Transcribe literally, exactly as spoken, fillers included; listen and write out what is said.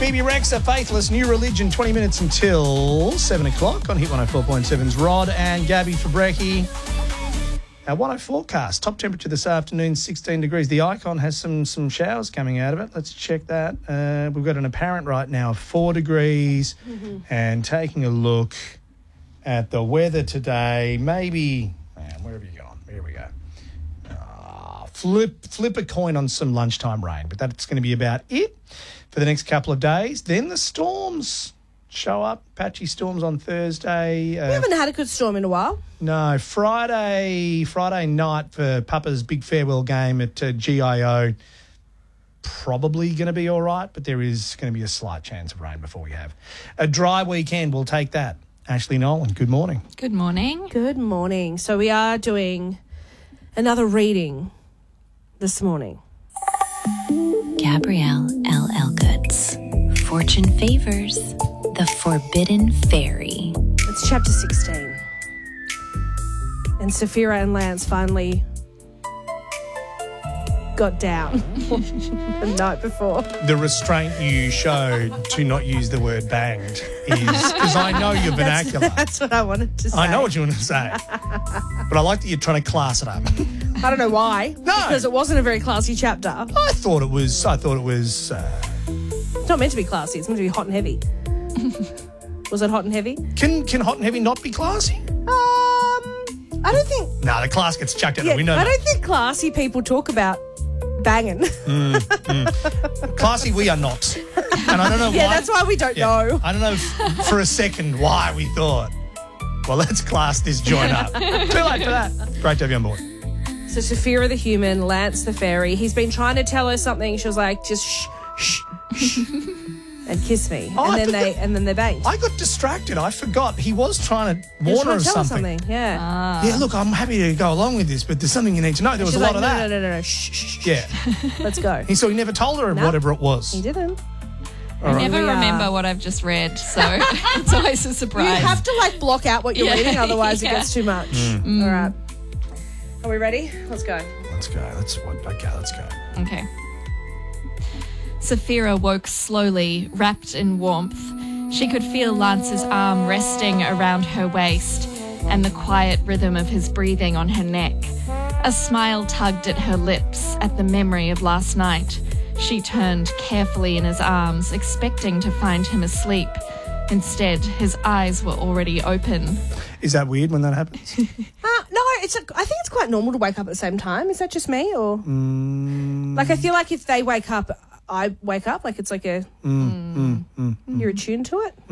Bebe Rexha, Faithless, New Religion, twenty minutes until seven o'clock on Hit one oh four point seven's Rod and Gabby Fabrecki. Our one oh forecast, top temperature this afternoon, sixteen degrees. The Icon has some some showers coming out of it. Let's check that. Uh, we've got an apparent right now of four degrees. Mm-hmm. And taking a look at the weather today, maybe, man, where have you gone? Here we go. Uh, flip, flip a coin on some lunchtime rain, but that's going to be about it for the next couple of days. Then the storms show up, patchy storms on Thursday. Uh, we haven't had a good storm in a while. No, Friday Friday night for Papa's big farewell game at uh, G I O, probably going to be all right, but there is going to be a slight chance of rain before we have a dry weekend. We'll take that. Ashley Nolan, good morning. Good morning. Good morning. So we are doing another reading this morning. Gabrielle L. Elgoods. Fortune favors the Forbidden Fairy. It's chapter sixteen. And Saphira and Lance finally got down the night before. The restraint you showed to not use the word banged is, because I know your vernacular. That's, that's what I wanted to say. I know what you want to say. But I like that you're trying to class it up. I don't know why. No. Because it wasn't a very classy chapter. I thought it was, I thought it was... Uh, It's not meant to be classy. It's meant to be hot and heavy. Was it hot and heavy? Can can hot and heavy not be classy? Um, I don't think... No, nah, the class gets chucked out. Yeah, We know I that. don't think classy people talk about banging. Mm, mm. Classy we are not. And I don't know yeah, why. that's why we don't yeah, know. I don't know f- for a second why we thought, well, let's class this joint up. Too late for that. Great to have you on board. So Saphira the human, Lance the fairy. He's been trying to tell her something. She was like, just shh, shh, shh, and kiss me. Oh, and I then forgot- they and then they banged. I got distracted. I forgot. He was trying to He was warn her trying of to tell her something. something. Yeah. Ah. Yeah, look, I'm happy to go along with this, but there's something you need to know. There was She's a lot like, of no, that. no, no, no, no, shh, shh, shh. Yeah. Let's go. He, so he never told her No. whatever it was. He didn't. I never We are- remember what I've just read, so it's always a You surprise. have to like block out what you're Yeah. reading, otherwise Yeah. it gets too much. Mm. All right. Are we ready? Let's go. Let's go. Let's okay. Let's go. Okay. Saphira woke slowly, wrapped in warmth. She could feel Lance's arm resting around her waist and the quiet rhythm of his breathing on her neck. A smile tugged at her lips at the memory of last night. She turned carefully in his arms, expecting to find him asleep. Instead, his eyes were already open. Is that weird when that happens? Uh, no, it's. A, I think it's quite normal to wake up at the same time. Is that just me, or Mm, like I feel like if they wake up, I wake up. Like it's like a mm, mm, mm. you're attuned to it.